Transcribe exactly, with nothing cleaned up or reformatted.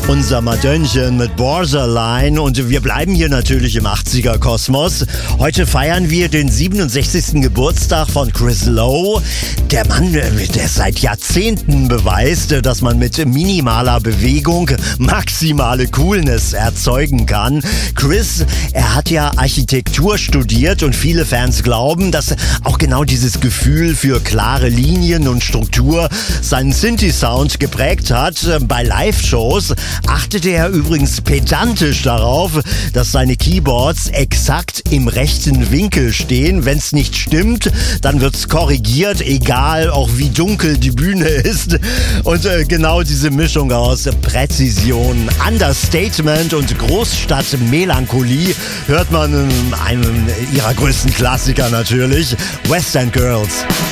Unser Madonnchen mit Borderline und wir bleiben hier natürlich im achtziger-Kosmos. Heute feiern wir den siebenundsechzigsten Geburtstag von Chris Lowe. Der Mann, der seit Jahrzehnten beweist, dass man mit minimaler Bewegung maximale Coolness erzeugen kann. Chris, er hat ja Architektur studiert und viele Fans glauben, dass auch genau dieses Gefühl für klare Linien und Struktur seinen Synthi-Sound geprägt hat. Bei Live-Shows achtete er übrigens pedantisch darauf, dass seine Keyboards exakt im rechten Winkel stehen. Wenn es nicht stimmt, dann wird's korrigiert, egal auch wie dunkel die Bühne ist. Und äh, genau diese Mischung aus Präzision, Understatement und Großstadtmelancholie hört man in einem ihrer größten Klassiker natürlich, West End Girls.